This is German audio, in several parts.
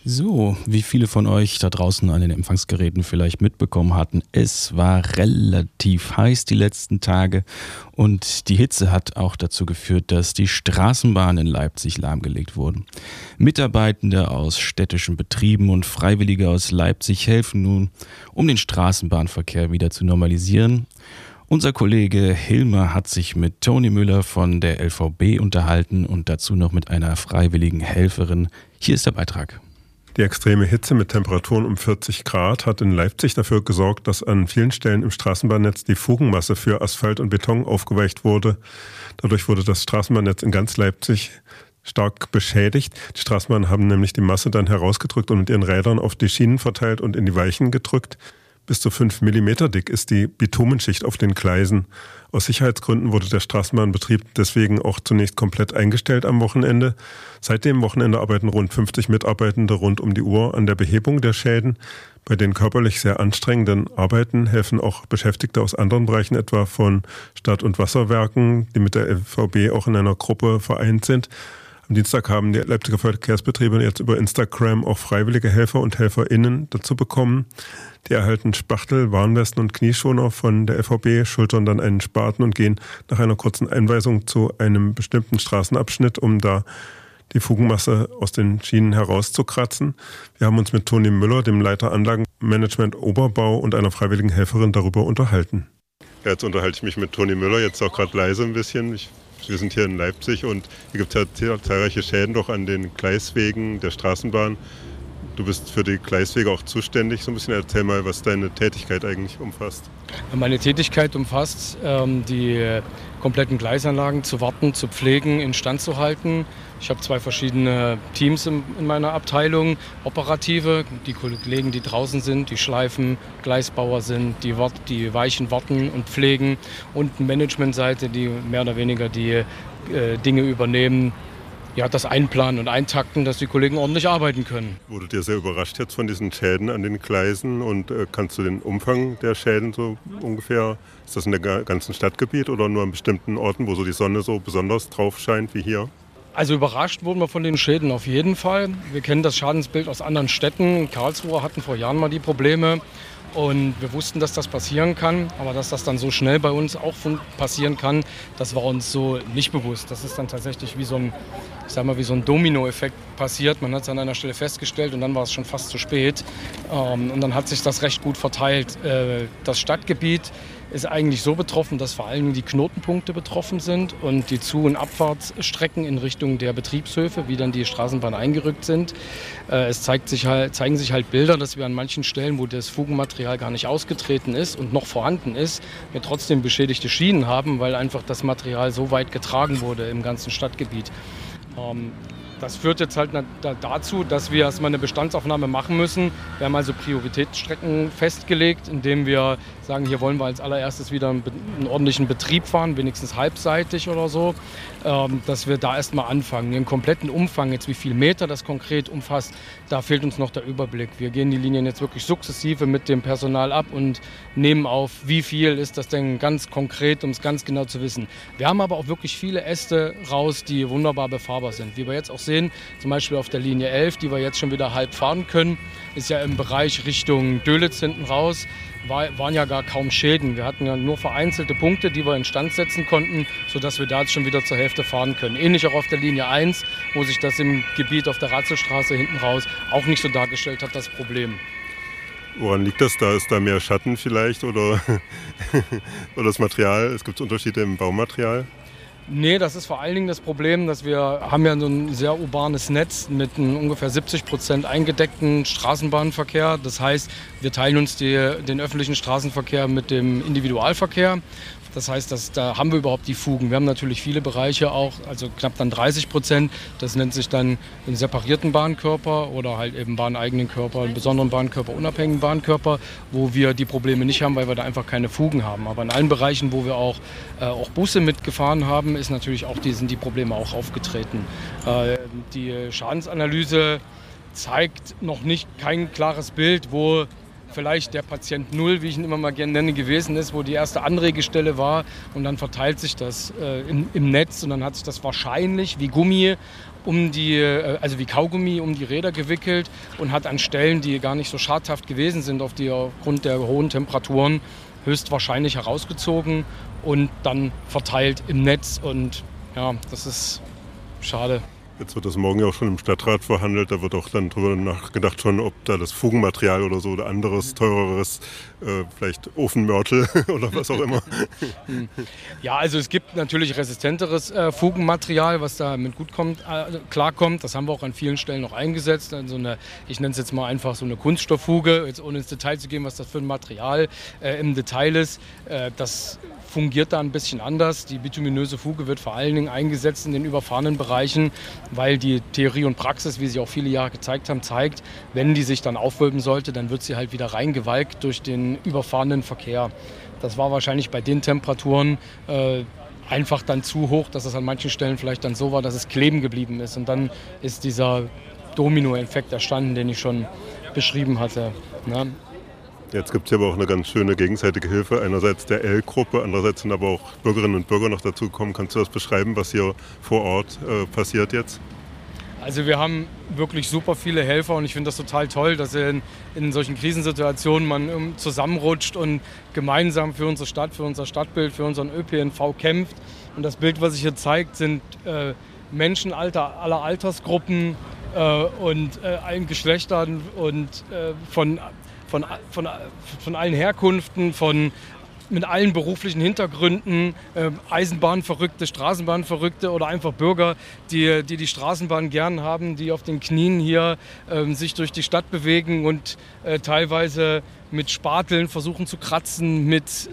So, wie viele von euch da draußen an den Empfangsgeräten vielleicht mitbekommen hatten, es war relativ heiß die letzten Tage und die Hitze hat auch dazu geführt, dass die Straßenbahnen in Leipzig lahmgelegt wurden. Mitarbeitende aus städtischen Betrieben und Freiwillige aus Leipzig helfen nun, um den Straßenbahnverkehr wieder zu normalisieren. Unser Kollege Hilmer hat sich mit Toni Müller von der LVB unterhalten und dazu noch mit einer freiwilligen Helferin. Hier ist der Beitrag. Die extreme Hitze mit Temperaturen um 40 Grad hat in Leipzig dafür gesorgt, dass an vielen Stellen im Straßenbahnnetz die Fugenmasse für Asphalt und Beton aufgeweicht wurde. Dadurch wurde das Straßenbahnnetz in ganz Leipzig stark beschädigt. Die Straßenbahnen haben nämlich die Masse dann herausgedrückt und mit ihren Rädern auf die Schienen verteilt und in die Weichen gedrückt. Bis zu 5 Millimeter dick ist die Bitumenschicht auf den Gleisen. Aus Sicherheitsgründen wurde der Straßenbahnbetrieb deswegen auch zunächst komplett eingestellt am Wochenende. Seit dem Wochenende arbeiten rund 50 Mitarbeitende rund um die Uhr an der Behebung der Schäden. Bei den körperlich sehr anstrengenden Arbeiten helfen auch Beschäftigte aus anderen Bereichen, etwa von Stadt- und Wasserwerken, die mit der LVB auch in einer Gruppe vereint sind. Am Dienstag haben die Leipziger Verkehrsbetriebe jetzt über Instagram auch freiwillige Helfer und HelferInnen dazu bekommen. Die erhalten Spachtel, Warnwesten und Knieschoner von der LVB, schultern dann einen Spaten und gehen nach einer kurzen Einweisung zu einem bestimmten Straßenabschnitt, um da die Fugenmasse aus den Schienen herauszukratzen. Wir haben uns mit Toni Müller, dem Leiter Anlagenmanagement Oberbau und einer freiwilligen Helferin darüber unterhalten. Ja, jetzt unterhalte ich mich mit Toni Müller, jetzt auch gerade leise ein bisschen. Wir sind hier in Leipzig und hier gibt es ja zahlreiche Schäden doch an den Gleiswegen der Straßenbahn. Du bist für die Gleiswege auch zuständig. So ein bisschen erzähl mal, was deine Tätigkeit eigentlich umfasst. Meine Tätigkeit umfasst, die kompletten Gleisanlagen zu warten, zu pflegen, instand zu halten. Ich habe 2 verschiedene Teams in meiner Abteilung. Operative, die Kollegen, die draußen sind, die schleifen, Gleisbauer sind, die Weichen warten und pflegen. Und Managementseite, die mehr oder weniger die Dinge übernehmen. Ja, das Einplanen und Eintakten, dass die Kollegen ordentlich arbeiten können. Wurdet ihr sehr überrascht jetzt von diesen Schäden an den Gleisen und kannst du den Umfang der Schäden so ungefähr, ist das in der ganzen Stadtgebiet oder nur an bestimmten Orten, wo so die Sonne so besonders drauf scheint wie hier? Also überrascht wurden wir von den Schäden auf jeden Fall. Wir kennen das Schadensbild aus anderen Städten. Karlsruhe hatten vor Jahren mal die Probleme. Und wir wussten, dass das passieren kann, aber dass das dann so schnell bei uns auch passieren kann, das war uns so nicht bewusst. Das ist dann tatsächlich wie so ein Dominoeffekt passiert. Man hat es an einer Stelle festgestellt und dann war es schon fast zu spät. Und dann hat sich das recht gut verteilt. Das Stadtgebiet ist eigentlich so betroffen, dass vor allem die Knotenpunkte betroffen sind und die Zu- und Abfahrtsstrecken in Richtung der Betriebshöfe, wie dann die Straßenbahnen eingerückt sind. Es zeigen sich halt Bilder, dass wir an manchen Stellen, wo das Fugenmaterial gar nicht ausgetreten ist und noch vorhanden ist, wir trotzdem beschädigte Schienen haben, weil einfach das Material so weit getragen wurde im ganzen Stadtgebiet. Das führt jetzt halt dazu, dass wir erstmal eine Bestandsaufnahme machen müssen. Wir haben also Prioritätsstrecken festgelegt, indem wir sagen, hier wollen wir als allererstes wieder einen ordentlichen Betrieb fahren, wenigstens halbseitig oder so, dass wir da erstmal anfangen. Den kompletten Umfang, jetzt wie viel Meter das konkret umfasst, da fehlt uns noch der Überblick. Wir gehen die Linien jetzt wirklich sukzessive mit dem Personal ab und nehmen auf, wie viel ist das denn ganz konkret, um es ganz genau zu wissen. Wir haben aber auch wirklich viele Äste raus, die wunderbar befahrbar sind. Wie wir jetzt auch sehen, zum Beispiel auf der Linie 11, die wir jetzt schon wieder halb fahren können, ist ja im Bereich Richtung Dölitz hinten raus, waren ja gar kaum Schäden. Wir hatten ja nur vereinzelte Punkte, die wir instand setzen konnten, sodass wir da jetzt schon wieder zur Hälfte fahren können. Ähnlich auch auf der Linie 1, wo sich das im Gebiet auf der Ratzelstraße hinten raus auch nicht so dargestellt hat, das Problem. Woran liegt das da? Ist da mehr Schatten vielleicht oder das Material? Es gibt Unterschiede im Baumaterial? Nee, das ist vor allen Dingen das Problem, dass wir haben ja so ein sehr urbanes Netz mit einem ungefähr 70% eingedeckten Straßenbahnverkehr. Das heißt, wir teilen uns den öffentlichen Straßenverkehr mit dem Individualverkehr. Das heißt, da haben wir überhaupt die Fugen. Wir haben natürlich viele Bereiche auch, also knapp dann 30%. Das nennt sich dann den separierten Bahnkörper oder halt eben bahneigenen Körper, einen besonderen Bahnkörper, unabhängigen Bahnkörper, wo wir die Probleme nicht haben, weil wir da einfach keine Fugen haben. Aber in allen Bereichen, wo wir auch Busse mitgefahren haben, sind die Probleme auch aufgetreten. Die Schadensanalyse zeigt noch nicht kein klares Bild, wo vielleicht der Patient Null, wie ich ihn immer mal gerne nenne, gewesen ist, wo die erste Anregestelle war und dann verteilt sich das im Netz und dann hat sich das wahrscheinlich wie Gummi also wie Kaugummi um die Räder gewickelt und hat an Stellen, die gar nicht so schadhaft gewesen sind, aufgrund der hohen Temperaturen höchstwahrscheinlich herausgezogen und dann verteilt im Netz und ja, das ist schade. Jetzt wird das morgen ja auch schon im Stadtrat verhandelt. Da wird auch dann drüber nachgedacht schon, ob da das Fugenmaterial oder so oder anderes, teureres, vielleicht Ofenmörtel oder was auch immer. Ja, also es gibt natürlich resistenteres Fugenmaterial, was damit gut klarkommt. Das haben wir auch an vielen Stellen noch eingesetzt. Also ich nenne es jetzt mal einfach so eine Kunststofffuge, jetzt ohne ins Detail zu gehen, was das für ein Material im Detail ist. Das fungiert da ein bisschen anders. Die bituminöse Fuge wird vor allen Dingen eingesetzt in den überfahrenen Bereichen, weil die Theorie und Praxis, wie sie auch viele Jahre gezeigt haben, zeigt, wenn die sich dann aufwölben sollte, dann wird sie halt wieder reingewalkt durch den überfahrenen Verkehr. Das war wahrscheinlich bei den Temperaturen einfach dann zu hoch, dass es an manchen Stellen vielleicht dann so war, dass es kleben geblieben ist. Und dann ist dieser Dominoeffekt entstanden, den ich schon beschrieben hatte. Ne? Jetzt gibt es ja aber auch eine ganz schöne gegenseitige Hilfe. Einerseits der L-Gruppe, andererseits sind aber auch Bürgerinnen und Bürger noch dazu gekommen. Kannst du das beschreiben, was hier vor Ort passiert jetzt? Also wir haben wirklich super viele Helfer und ich finde das total toll, dass in solchen Krisensituationen man zusammenrutscht und gemeinsam für unsere Stadt, für unser Stadtbild, für unseren ÖPNV kämpft. Und das Bild, was sich hier zeigt, sind Menschen aller Altersgruppen und allen Geschlechtern und von allen Herkünften, mit allen beruflichen Hintergründen, Eisenbahnverrückte, Straßenbahnverrückte oder einfach Bürger, die Straßenbahn gern haben, die auf den Knien hier sich durch die Stadt bewegen und teilweise mit Spateln versuchen zu kratzen,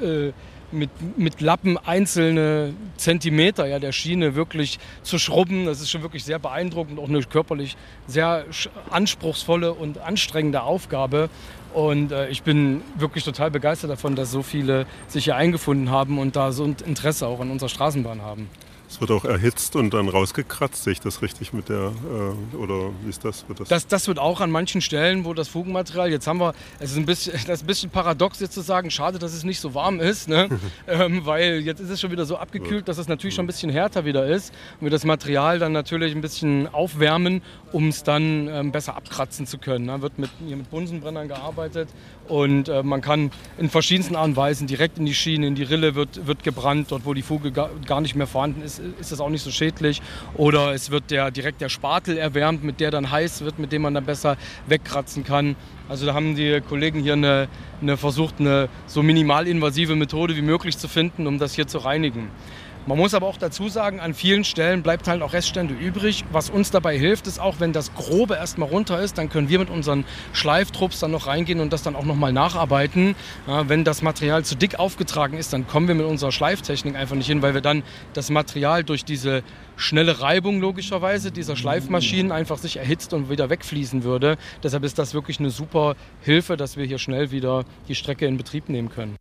mit Lappen einzelne Zentimeter der Schiene wirklich zu schrubben. Das ist schon wirklich sehr beeindruckend, auch eine körperlich sehr anspruchsvolle und anstrengende Aufgabe. Und ich bin wirklich total begeistert davon, dass so viele sich hier eingefunden haben und da so ein Interesse auch an unserer Straßenbahn haben. Es wird auch erhitzt und dann rausgekratzt, sehe ich das richtig mit der, oder wie ist das? Das wird auch an manchen Stellen, wo das Fugenmaterial, jetzt haben wir, das ist ein bisschen paradox jetzt zu sagen, schade, dass es nicht so warm ist, ne? Weil jetzt ist es schon wieder so abgekühlt, dass es natürlich schon ein bisschen härter wieder ist und wir das Material dann natürlich ein bisschen aufwärmen, um es dann besser abkratzen zu können. Da wird hier mit Bunsenbrennern gearbeitet und man kann in verschiedensten Arten und Weisen direkt in die Schiene, in die Rille wird gebrannt, dort wo die Fuge gar nicht mehr vorhanden ist das auch nicht so schädlich. Oder es wird direkt der Spatel erwärmt, mit der dann heiß wird, mit dem man dann besser wegkratzen kann. Also da haben die Kollegen hier versucht, eine so minimalinvasive Methode wie möglich zu finden, um das hier zu reinigen. Man muss aber auch dazu sagen, an vielen Stellen bleibt halt auch Reststände übrig. Was uns dabei hilft, ist auch, wenn das Grobe erstmal runter ist, dann können wir mit unseren Schleiftrupps dann noch reingehen und das dann auch nochmal nacharbeiten. Ja, wenn das Material zu dick aufgetragen ist, dann kommen wir mit unserer Schleiftechnik einfach nicht hin, weil wir dann das Material durch diese schnelle Reibung logischerweise dieser Schleifmaschinen einfach sich erhitzt und wieder wegfließen würde. Deshalb ist das wirklich eine super Hilfe, dass wir hier schnell wieder die Strecke in Betrieb nehmen können.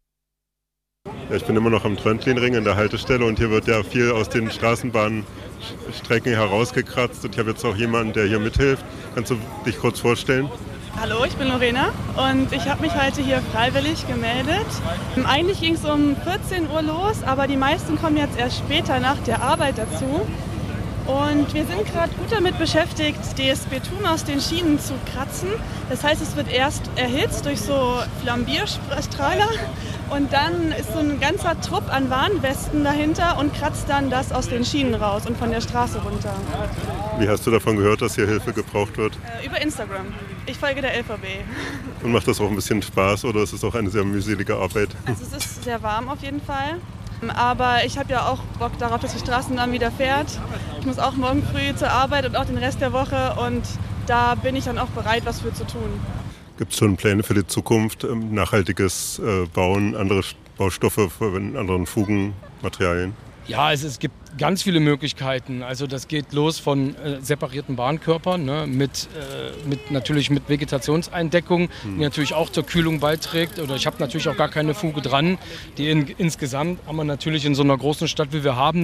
Ja, ich bin immer noch am Tröndlinring in der Haltestelle und hier wird ja viel aus den Straßenbahnstrecken herausgekratzt und ich habe jetzt auch jemanden, der hier mithilft. Kannst du dich kurz vorstellen? Hallo, ich bin Lorena und ich habe mich heute hier freiwillig gemeldet. Eigentlich ging es um 14 Uhr los, aber die meisten kommen jetzt erst später nach der Arbeit dazu. Und wir sind gerade gut damit beschäftigt, das Beton aus den Schienen zu kratzen. Das heißt, es wird erst erhitzt durch so Flambierstrahler und dann ist so ein ganzer Trupp an Warnwesten dahinter und kratzt dann das aus den Schienen raus und von der Straße runter. Wie hast du davon gehört, dass hier Hilfe gebraucht wird? Über Instagram. Ich folge der LVB. Und macht das auch ein bisschen Spaß oder ist es auch eine sehr mühselige Arbeit? Also es ist sehr warm auf jeden Fall. Aber ich habe ja auch Bock darauf, dass die Straßenbahn wieder fährt. Ich muss auch morgen früh zur Arbeit und auch den Rest der Woche und da bin ich dann auch bereit, was für zu tun. Gibt es schon Pläne für die Zukunft, nachhaltiges Bauen, andere Baustoffe verwenden, anderen Fugenmaterialien? Ja, es gibt ganz viele Möglichkeiten. Also das geht los von separierten Bahnkörpern, ne, natürlich mit Vegetationseindeckung, die natürlich auch zur Kühlung beiträgt. Oder ich habe natürlich auch gar keine Fuge dran. Insgesamt haben wir natürlich in so einer großen Stadt, wie wir haben,